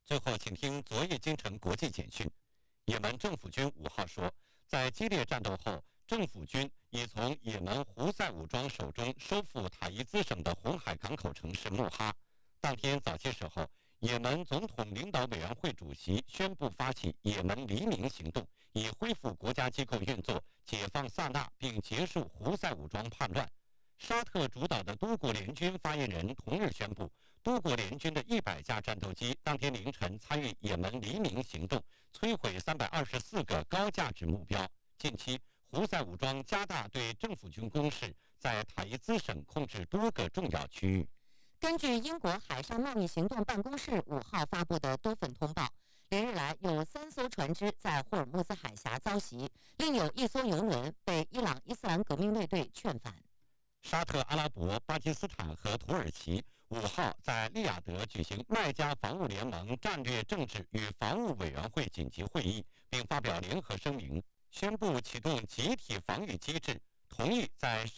最后，请听昨夜京城国际简讯。也门政府军5号说，在激烈战斗后，政府军已从也门胡塞武装手中收复塔伊兹省的红海港口城市穆哈。当天早些时候，也门总统领导委员会主席宣布发起也门黎明行动，以恢复国家机构运作、解放萨那并结束胡塞武装叛乱。沙特主导的多国联军发言人同日宣布，多国联军的100架战斗机当天凌晨参与也门黎明行动，摧毁324个高价值目标。近期，胡塞武装加大对政府军攻势，在塔伊兹省控制多个重要区域。 根据英国海上贸易行动办公室5号发布的多份通报，连日来有3艘船只在霍尔木兹海峡遭袭，另有1艘油轮被伊朗伊斯兰革命卫队劝返。 沙特阿拉伯、巴基斯坦和土耳其5号在利雅得举行麦加防务联盟战略政治与防务委员会紧急会议，并发表联合声明，宣布启动集体防御机制，同意在